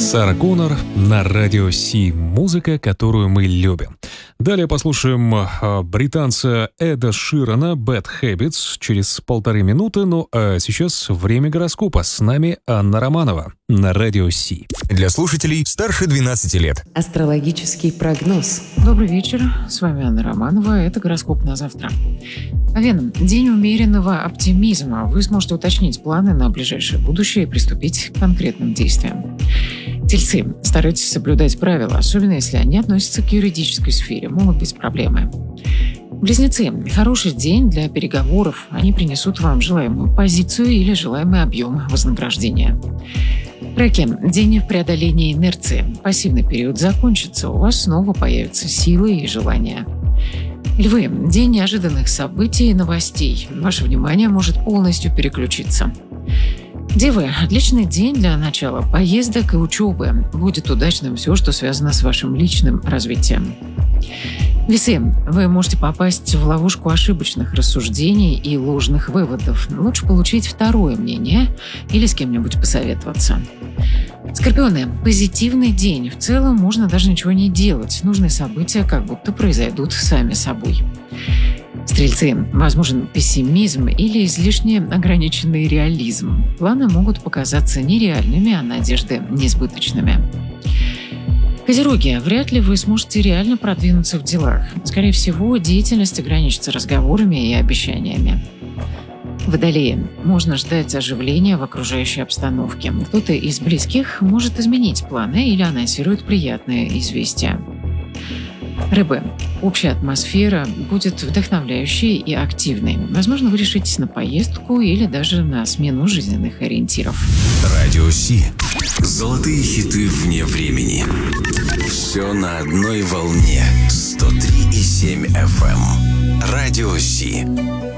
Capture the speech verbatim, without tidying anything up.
Сара Коннор на радио Си. Музыка, которую мы любим. Далее послушаем э, британца Эда Ширана «Bad Habits» через полторы минуты. Ну а сейчас время гороскопа. С нами Анна Романова на радио Си. Для слушателей старше двенадцати лет. Астрологический прогноз. Добрый вечер. С вами Анна Романова. Это гороскоп на завтра. Овен. День умеренного оптимизма. Вы сможете уточнить планы на ближайшее будущее и приступить к конкретным действиям. Тельцы. Старайтесь соблюдать правила, особенно если они относятся к юридической сфере. Могут быть проблемы. Близнецы. Хороший день для переговоров. Они принесут вам желаемую позицию или желаемый объем вознаграждения. Раки. День преодоления инерции. Пассивный период закончится. У вас снова появятся силы и желания. Львы. День неожиданных событий и новостей. Ваше внимание может полностью переключиться. Девы. Отличный день для начала поездок и учебы. Будет удачным все, что связано с вашим личным развитием. Весы. Вы можете попасть в ловушку ошибочных рассуждений и ложных выводов. Лучше получить второе мнение или с кем-нибудь посоветоваться. Скорпионы. Позитивный день. В целом можно даже ничего не делать. Нужные события как будто произойдут сами собой. Стрельцы. Возможен пессимизм или излишне ограниченный реализм. Планы могут показаться нереальными, а надежды несбыточными. Козероги. Вряд ли вы сможете реально продвинуться в делах. Скорее всего, деятельность ограничится разговорами и обещаниями. Водолеи. Можно ждать оживления в окружающей обстановке. Кто-то из близких может изменить планы или анонсирует приятные известия. Рыбы. Общая атмосфера будет вдохновляющей и активной. Возможно, вы решитесь на поездку или даже на смену жизненных ориентиров. Радио Си. Золотые хиты вне времени. Все на одной волне. сто три и семь эф эм. Радио Си.